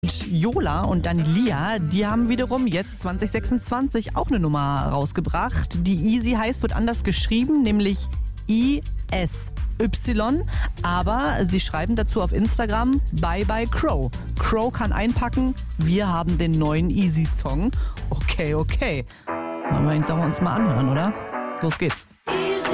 Jola und Danilia, die haben wiederum jetzt 2026 auch eine Nummer rausgebracht. Die Easy heißt, wird anders geschrieben, nämlich ISY, aber sie schreiben dazu auf Instagram Bye Bye Crow. Crow kann einpacken, wir haben den neuen Easy-Song. Okay. Wollen wir ihn uns mal anhören, oder? Los geht's.